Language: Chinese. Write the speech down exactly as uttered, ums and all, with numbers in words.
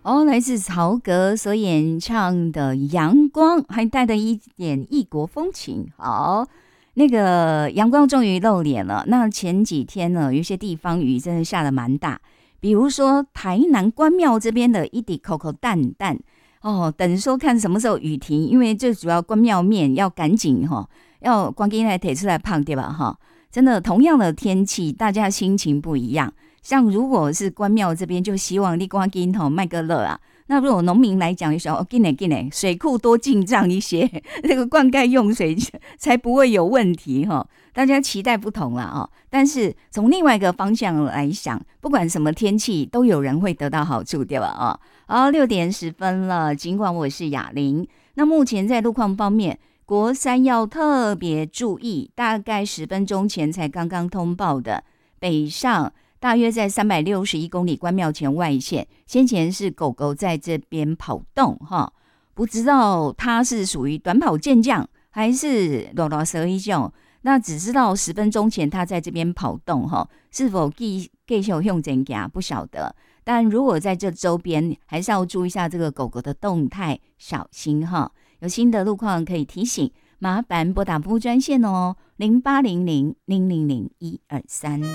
哦，来自曹格所演唱的《阳光》，还带着一点异国风情。好，那个阳光终于露脸了。那前几天呢，有些地方雨真的下得蛮大，比如说台南关庙这边的一滴口口淡淡哦，等说看什么时候雨停，因为最主要关庙面要赶紧哈、哦，要赶紧来提出来胖对吧哈？真的，同样的天气，大家心情不一样。像如果是关庙这边，就希望你赶紧吼卖个乐啊。那如果农民来讲，就想哦，紧嘞紧嘞，水库多进账一些，那个灌溉用水才不会有问题哈。大家期待不同啦哦。但是从另外一个方向来想，不管什么天气，都有人会得到好处，对吧？哦，好，六点十分了。尽管我是雅玲，那目前在路况方面，国三要特别注意，大概十分钟前才刚刚通报的北上。大约在三百六十一公里关庙前外线，先前是狗狗在这边跑动哈，不知道它是属于短跑健将还是啰啰嗦一种。那只知道十分钟前它在这边跑动哈，是否继继续向前行不晓得。但如果在这周边，还是要注意一下这个狗狗的动态，小心哈。有新的路况可以提醒，麻烦拨打服务专线哦，零八零零零零零一二三。